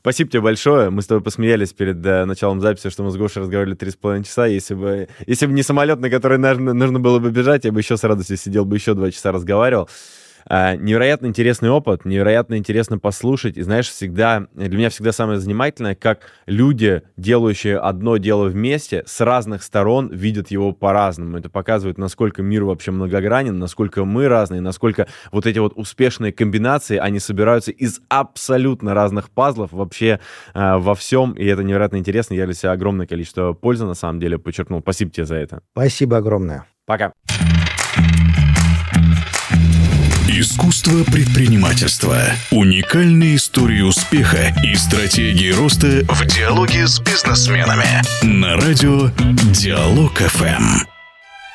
Спасибо тебе большое. Мы с тобой посмеялись перед началом записи, что мы с Гошей разговаривали 3,5 часа. Если бы не самолет, на который нужно было бы бежать, я бы еще с радостью сидел бы еще 2 часа разговаривал. Невероятно интересный опыт, невероятно интересно послушать. И знаешь, для меня всегда самое занимательное, как люди, делающие одно дело вместе, с разных сторон видят его по-разному. Это показывает, насколько мир вообще многогранен, насколько мы разные, насколько вот эти вот успешные комбинации, они собираются из абсолютно разных пазлов вообще во всем. И это невероятно интересно. Я для себя огромное количество пользы на самом деле подчеркнул. Спасибо тебе за это. Спасибо огромное. Пока. Искусство предпринимательства. Уникальные истории успеха и стратегии роста в диалоге с бизнесменами. На радио Диалог ФМ.